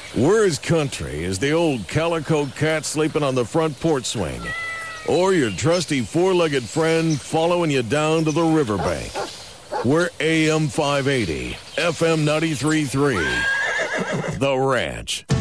We're as country as the old calico cat sleeping on the front porch swing, or your trusty four-legged friend following you down to the riverbank. We're AM 580, FM 93.3, The Ranch.